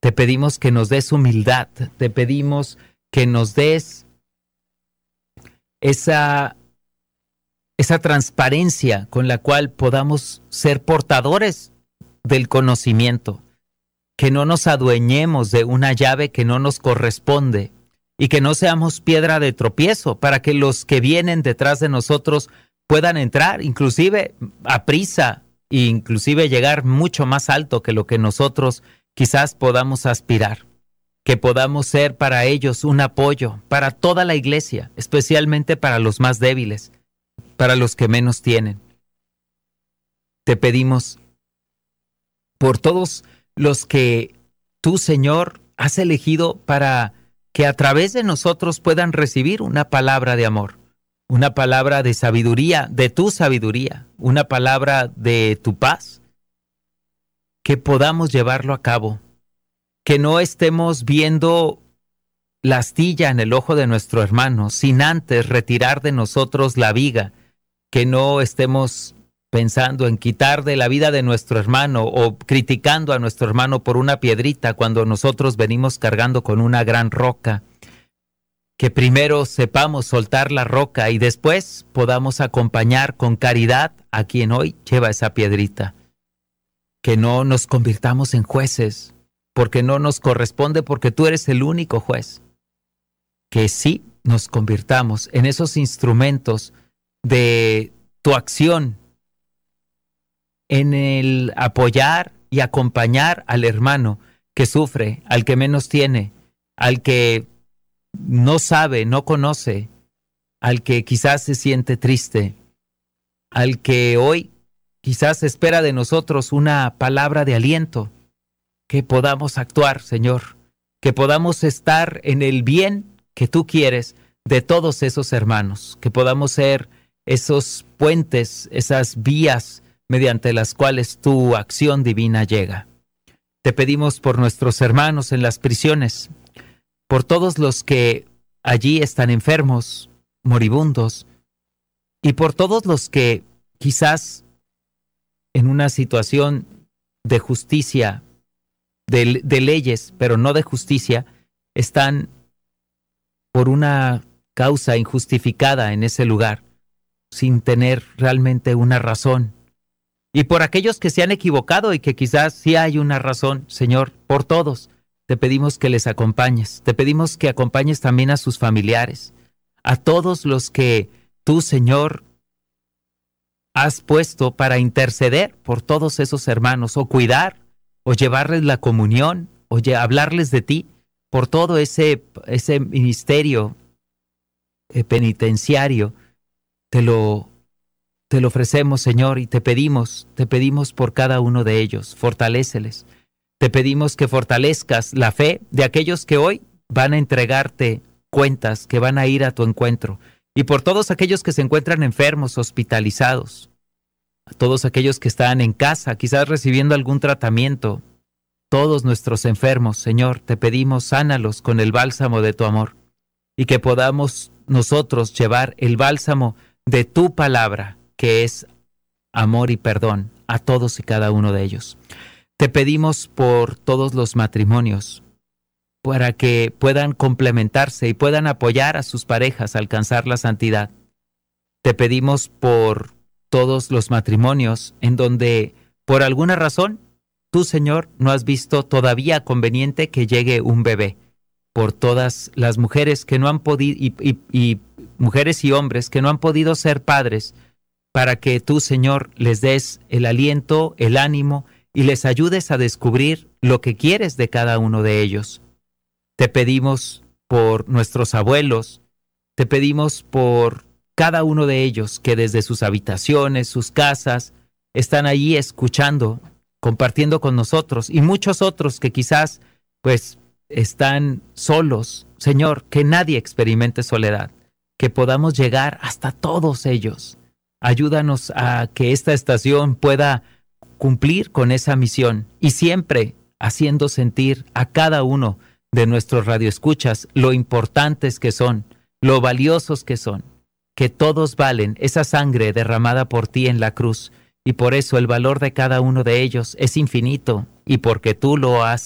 Te pedimos que nos des humildad, te pedimos que nos des esa transparencia con la cual podamos ser portadores del conocimiento, que no nos adueñemos de una llave que no nos corresponde y que no seamos piedra de tropiezo para que los que vienen detrás de nosotros puedan entrar, inclusive a prisa, e inclusive llegar mucho más alto que lo que nosotros quizás podamos aspirar, que podamos ser para ellos un apoyo, para toda la iglesia, especialmente para los más débiles, para los que menos tienen. Te pedimos por todos los que tú, Señor, has elegido para que a través de nosotros puedan recibir una palabra de amor, una palabra de sabiduría, de tu sabiduría, una palabra de tu paz, que podamos llevarlo a cabo, que no estemos viendo la astilla en el ojo de nuestro hermano sin antes retirar de nosotros la viga, que no estemos pensando en quitar de la vida de nuestro hermano o criticando a nuestro hermano por una piedrita cuando nosotros venimos cargando con una gran roca. Que primero sepamos soltar la roca y después podamos acompañar con caridad a quien hoy lleva esa piedrita. Que no nos convirtamos en jueces, porque no nos corresponde, porque tú eres el único juez. Que sí nos convirtamos en esos instrumentos de tu acción, en el apoyar y acompañar al hermano que sufre, al que menos tiene, al que no sabe, no conoce, al que quizás se siente triste, al que hoy quizás espera de nosotros una palabra de aliento, que podamos actuar, Señor, que podamos estar en el bien que tú quieres de todos esos hermanos, que podamos ser esos puentes, esas vías mediante las cuales tu acción divina llega. Te pedimos por nuestros hermanos en las prisiones, por todos los que allí están enfermos, moribundos, y por todos los que quizás en una situación de justicia, de leyes, pero no de justicia, están por una causa injustificada en ese lugar, sin tener realmente una razón. Y por aquellos que se han equivocado y que quizás sí hay una razón, Señor, por todos, te pedimos que les acompañes, te pedimos que acompañes también a sus familiares, a todos los que tú, Señor, has puesto para interceder por todos esos hermanos, o cuidar, o llevarles la comunión, o hablarles de ti, por todo ese ministerio penitenciario. Te lo ofrecemos, Señor, y te pedimos por cada uno de ellos, fortaléceles. Te pedimos que fortalezcas la fe de aquellos que hoy van a entregarte cuentas, que van a ir a tu encuentro. Y por todos aquellos que se encuentran enfermos, hospitalizados. A todos aquellos que están en casa, quizás recibiendo algún tratamiento. Todos nuestros enfermos, Señor, te pedimos, sánalos con el bálsamo de tu amor. Y que podamos nosotros llevar el bálsamo de tu palabra, que es amor y perdón, a todos y cada uno de ellos. Te pedimos por todos los matrimonios, para que puedan complementarse y puedan apoyar a sus parejas a alcanzar la santidad. Te pedimos por todos los matrimonios en donde, por alguna razón, tú, Señor, no has visto todavía conveniente que llegue un bebé. Por todas las mujeres que no han podido, y mujeres y hombres que no han podido ser padres, para que tú, Señor, les des el aliento, el ánimo, y les ayudes a descubrir lo que quieres de cada uno de ellos. Te pedimos por nuestros abuelos, te pedimos por cada uno de ellos que desde sus habitaciones, sus casas, están allí escuchando, compartiendo con nosotros, y muchos otros que quizás pues están solos. Señor, que nadie experimente soledad, que podamos llegar hasta todos ellos. Ayúdanos a que esta estación pueda cumplir con esa misión y siempre haciendo sentir a cada uno de nuestros radioescuchas lo importantes que son, lo valiosos que son, que todos valen esa sangre derramada por ti en la cruz, y por eso el valor de cada uno de ellos es infinito, y porque tú lo has